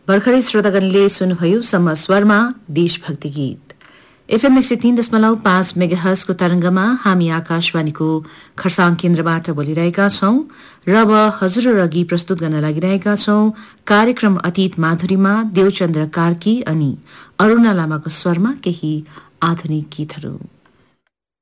भर्खरै श्रोतागणले सुन्नुभयो समस्वरमा देशभक्ति गीत। एफएम 103.5 मेगाहर्जको तरंगमा हामी आकाशवाणीको खरसाङ केन्द्रबाट बोलिरहेका छौं र अब हजुर अघि प्रस्तुत गर्न लागिरहेका छौं कार्यक्रम अतीत माधुरीमा देवचन्द्र कार्की अनि अरूणा लामाको स्वरमा केही आधुनिक गीतहरू।